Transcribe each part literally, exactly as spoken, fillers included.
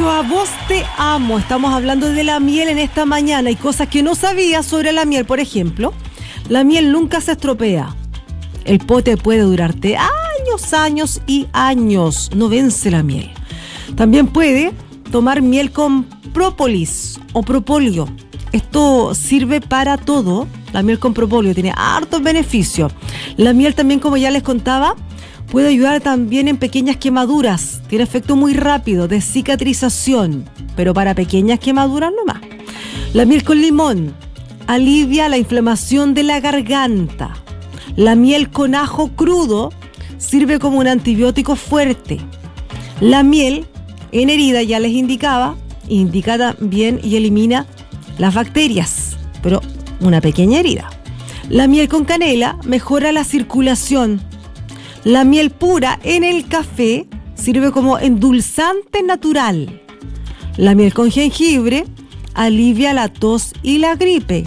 Ochoa, vos te amo. Estamos hablando de la miel en esta mañana y cosas que no sabías sobre la miel. Por ejemplo, la miel nunca se estropea. El pote puede durarte años, años y años. No vence la miel. También puede tomar miel con própolis o propóleo. Esto sirve para todo. La miel con propóleo tiene hartos beneficios. La miel también, como ya les contaba, puede ayudar también en pequeñas quemaduras. Tiene efecto muy rápido de cicatrización, pero para pequeñas quemaduras nomás. La miel con limón alivia la inflamación de la garganta. La miel con ajo crudo sirve como un antibiótico fuerte. La miel en herida, ya les indicaba, indica también y elimina las bacterias, pero una pequeña herida. La miel con canela mejora la circulación. La miel pura en el café sirve como endulzante natural. La miel con jengibre alivia la tos y la gripe.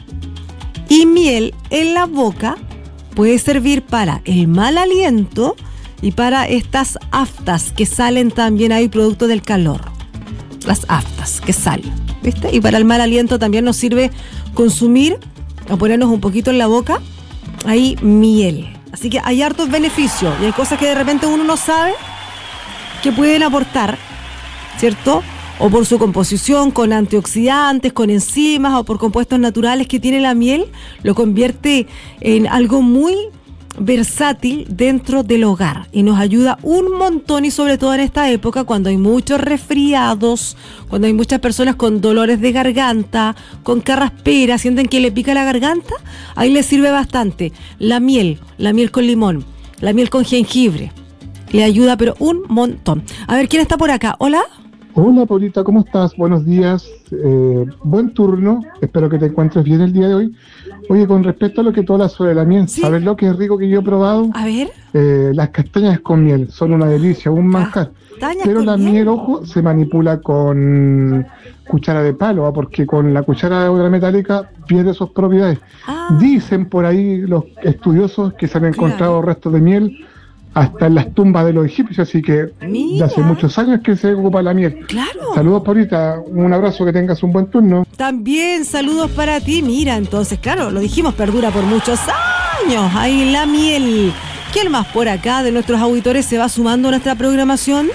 Y miel en la boca puede servir para el mal aliento y para estas aftas que salen también ahí producto del calor. Las aftas que salen, ¿viste? Y para el mal aliento también nos sirve consumir o ponernos un poquito en la boca ahí miel. Así que hay hartos beneficios y hay cosas que de repente uno no sabe que pueden aportar, ¿cierto? O por su composición con antioxidantes, con enzimas o por compuestos naturales que tiene la miel, lo convierte en algo muy versátil dentro del hogar y nos ayuda un montón, y sobre todo en esta época cuando hay muchos resfriados, cuando hay muchas personas con dolores de garganta, con carraspera, sienten que le pica la garganta, ahí les sirve bastante la miel, la miel con limón, la miel con jengibre, le ayuda pero un montón. A ver, ¿quién está por acá? ¿Hola? Hola, Paulita, ¿cómo estás? Buenos días, eh, buen turno, espero que te encuentres bien el día de hoy. Oye, con respecto a lo que tú hablas sobre la miel, ¿sí? ¿Sabes lo que es rico que yo he probado? A ver. Eh, las castañas con miel son una delicia, un manjar. Castañas Pero con la miel, miel, ojo, se manipula con cuchara de palo, ¿eh? Porque con la cuchara de obra metálica pierde sus propiedades. Ah. Dicen por ahí los estudiosos que se han encontrado Claro. restos de miel hasta en las tumbas de los egipcios, así que Mira. de hace muchos años que se ocupa la miel. Claro. Saludos, Paulita, un abrazo, que tengas un buen turno. También saludos para ti. Mira, entonces, claro, lo dijimos, perdura por muchos años. Ahí la miel. ¿Quién más por acá de nuestros auditores se va sumando a nuestra programación?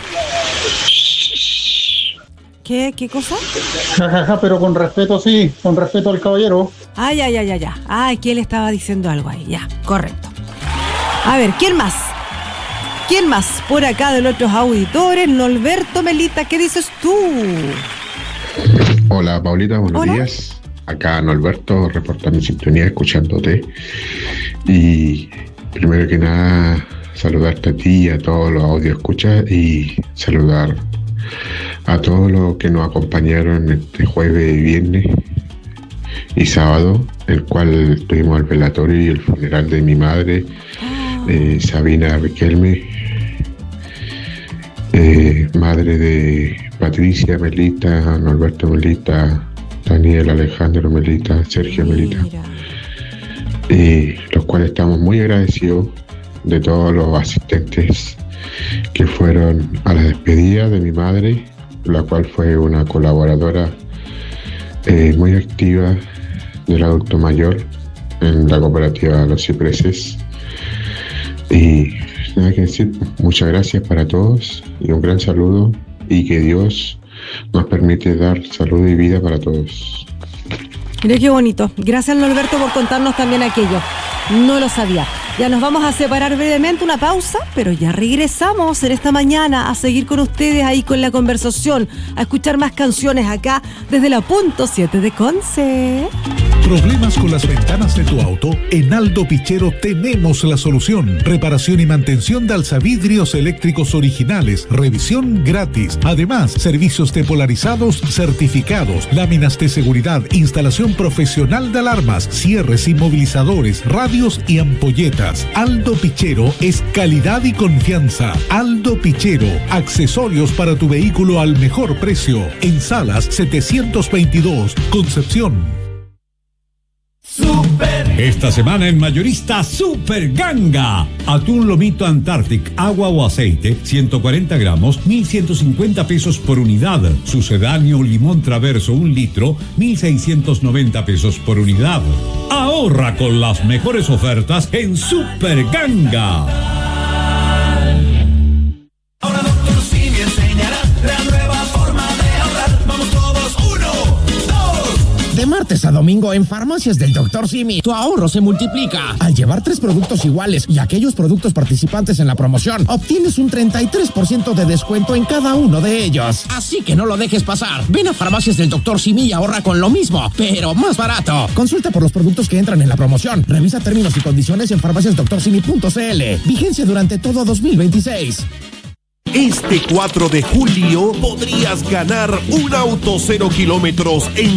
¿Qué? ¿Qué cosa? Jajaja, pero con respeto, sí, con respeto al caballero. Ay, ay, ay, ay, ay. Ay, que él estaba diciendo algo ahí. Ya, correcto. A ver, ¿quién más? ¿Quién más por acá de nuestros auditores? Norberto, Melita, ¿qué dices tú? Hola, Paulita, buenos Hola. días. Acá Norberto, reportando en sintonía, escuchándote. Y primero que nada, saludarte a ti y a todos los audio escuchas y saludar a todos los que nos acompañaron este jueves y viernes y sábado, el cual tuvimos el velatorio y el funeral de mi madre, eh, Sabina Riquelme, eh, madre de Patricia Melita, Norberto Melita, Daniel Alejandro Melita, Sergio Melita, y los cuales estamos muy agradecidos de todos los asistentes que fueron a la despedida de mi madre, la cual fue una colaboradora eh, muy activa del adulto mayor en la cooperativa Los Cipreses. Y nada que decir, muchas gracias para todos y un gran saludo, y que Dios nos permite dar salud y vida para todos. Mira qué bonito. Gracias, Norberto, por contarnos también aquello. No lo sabía. Ya nos vamos a separar brevemente, una pausa, pero ya regresamos en esta mañana a seguir con ustedes ahí con la conversación, a escuchar más canciones acá desde la punto siete de Conce. ¿Problemas con las ventanas de tu auto? En Aldo Pichero tenemos la solución. Reparación y mantención de alzavidrios eléctricos originales. Revisión gratis. Además, servicios de polarizados certificados. Láminas de seguridad. Instalación profesional de alarmas. Cierres, inmovilizadores, radios y ampolletas. Aldo Pichero es calidad y confianza. Aldo Pichero. Accesorios para tu vehículo al mejor precio. En Salas setecientos veintidós, Concepción. Super. Esta semana en Mayorista Super Ganga. Atún lomito Antarctic, agua o aceite, ciento cuarenta gramos, mil ciento cincuenta pesos por unidad. Sucedáneo limón traverso, un litro, mil seiscientos noventa pesos por unidad. Ahorra con las mejores ofertas en Super Ganga. Ahora doctor Simi enseñará la nueva forma de ahorrar. Vamos todos, uno, dos. De martes a domingo en Farmacias del doctor Simi, tu ahorro se multiplica. Al llevar tres productos iguales y aquellos productos participantes en la promoción, obtienes un treinta y tres por ciento de descuento en cada uno de ellos. Así que no lo dejes pasar. Ven a Farmacias del doctor Simi y ahorra con lo mismo, pero más barato. Consulta por los productos que entran en la promoción. Revisa términos y condiciones en farmacias doctor simi punto c l. Vigencia durante todo dos mil veintiséis. Este cuatro de julio podrías ganar un auto cero kilómetros en